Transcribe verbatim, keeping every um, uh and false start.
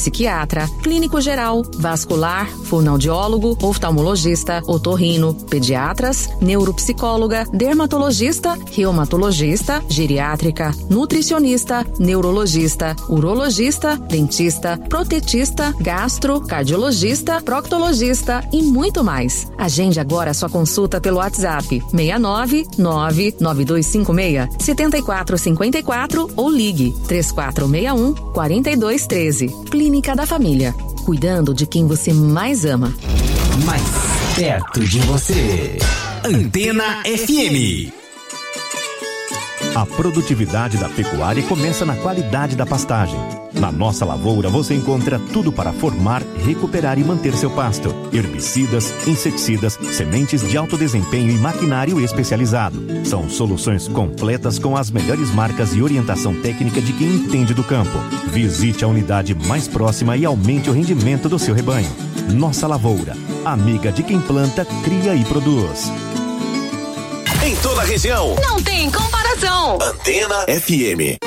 psiquiatra, clínico geral, vascular, fonoaudiólogo, oftalmologista, otorrino, pediatras, neuropsicóloga, dermatologista, reumatologista, geriátrica, nutricionista, neurologista, urologista, dentista, protetista, gastro, cardiologista, proctologista e muito mais. Agende agora sua consulta pelo WhatsApp seis nove nove nove dois cinco seis sete quatro cinco quatro ou ligue três quatro seis um quatro dois um três. Clínica da Família. Cuidando de quem você mais ama. Mais perto de você. Antena F M. A produtividade da pecuária começa na qualidade da pastagem. Na nossa lavoura você encontra tudo para formar, recuperar e manter seu pasto. Herbicidas, inseticidas, sementes de alto desempenho e maquinário especializado. São soluções completas com as melhores marcas e orientação técnica de quem entende do campo. Visite a unidade mais próxima e aumente o rendimento do seu rebanho. Nossa Lavoura, amiga de quem planta, cria e produz. Em toda a região. Não tem comparação. Antena F M.